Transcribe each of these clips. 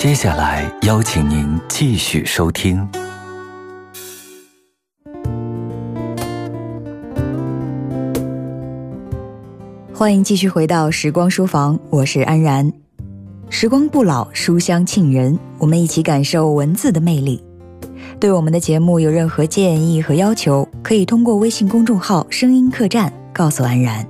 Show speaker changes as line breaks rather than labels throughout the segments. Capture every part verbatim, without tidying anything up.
接下来邀请您继续收听。
欢迎继续回到时光书房，我是安然。时光不老，书香沁人，我们一起感受文字的魅力。对我们的节目有任何建议和要求，可以通过微信公众号声音客栈告诉安然。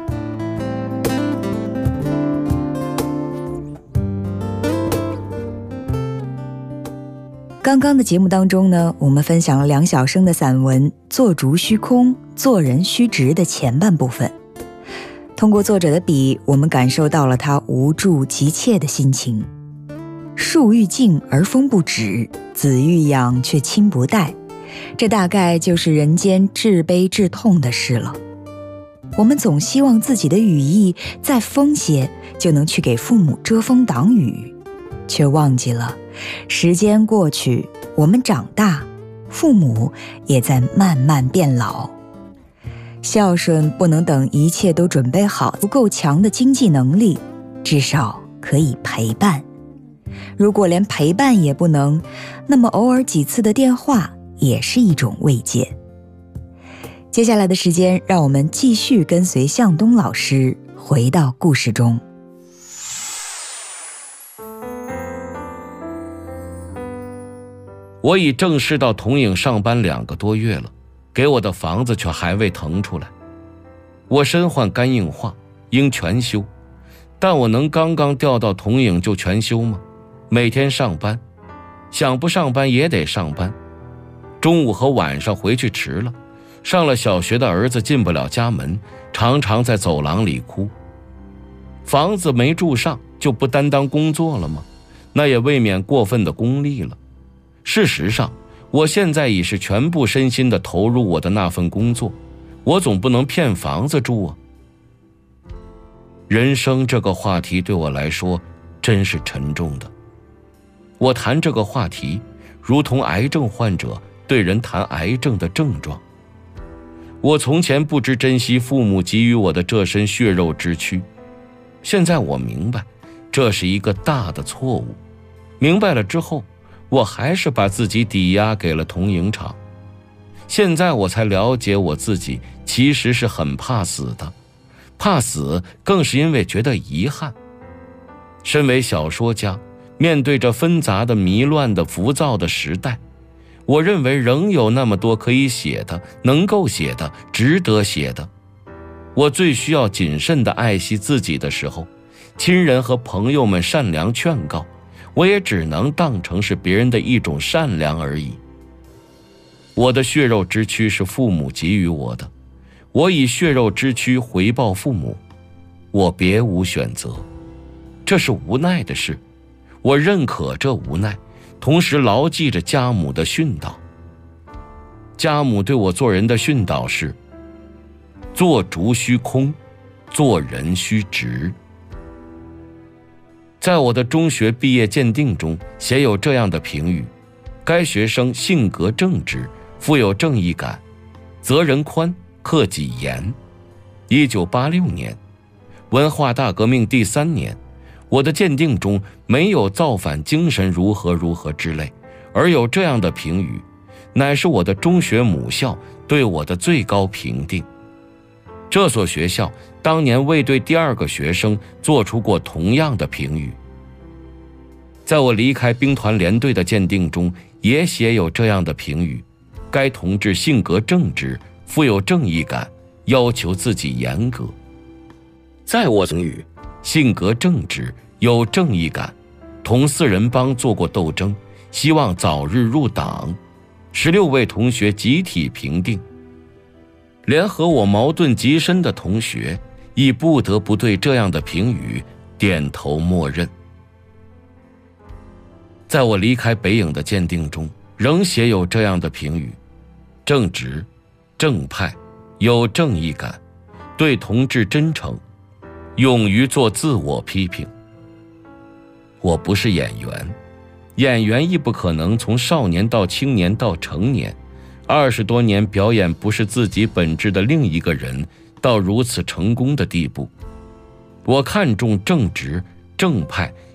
刚刚的节目当中呢，我们分享了梁晓声的散文《做竹虚空，做人虚直》的前半部分。通过作者的笔，我们感受到了他无助急切的心情。树欲静而风不止，子欲养却亲不待，这大概就是人间至悲至痛的事了。我们总希望自己的羽翼再丰些，就能去给父母遮风挡雨，却忘记了时间过去，我们长大，父母也在慢慢变老。孝顺不能等一切都准备好，不够强的经济能力，至少可以陪伴。如果连陪伴也不能，那么偶尔几次的电话也是一种慰藉。接下来的时间，让我们继续跟随向东老师回到故事中。
我已正式到同影上班两个多月了，给我的房子却还未腾出来。我身患肝硬化，应全休，但我能刚刚调到同影就全休吗？每天上班，想不上班也得上班。中午和晚上回去迟了，上了小学的儿子进不了家门，常常在走廊里哭。房子没住上就不担当工作了吗？那也未免过分的功利了。事实上，我现在已是全部身心地投入我的那份工作，我总不能骗房子住啊。人生这个话题对我来说真是沉重的。我谈这个话题，如同癌症患者对人谈癌症的症状。我从前不知珍惜父母给予我的这身血肉之躯，现在我明白，这是一个大的错误。明白了之后，我还是把自己抵押给了同影厂。现在我才了解我自己其实是很怕死的，怕死更是因为觉得遗憾。身为小说家，面对着纷杂的、迷乱的、浮躁的时代，我认为仍有那么多可以写的、能够写的、值得写的。我最需要谨慎地爱惜自己的时候，亲人和朋友们善良劝告，我也只能当成是别人的一种善良而已。我的血肉之躯是父母给予我的，我以血肉之躯回报父母，我别无选择。这是无奈的事，我认可这无奈，同时牢记着家母的训导。家母对我做人的训导是：做竹虚空，做人虚直。在我的中学毕业鉴定中写有这样的评语：该学生性格正直，富有正义感，责人宽，克己严。一九八六年，文化大革命第三年，我的鉴定中没有造反精神如何如何之类，而有这样的评语，乃是我的中学母校对我的最高评定。这所学校当年未对第二个学生做出过同样的评语。在我离开兵团连队的鉴定中也写有这样的评语：该同志性格正直，富有正义感，要求自己严格。在我评语：性格正直，有正义感，同四人帮做过斗争，希望早日入党。十六位同学集体评定。连和我矛盾极深的同学亦不得不对这样的评语点头默认。在我离开北影的鉴定中仍写有这样的评语：正直、正派，有正义感，对同志真诚，勇于做自我批评。我不是演员，演员亦不可能从少年到青年到成年，二十多年表演不是自己本质的另一个人，到如此成功的地步。我看重正直、正派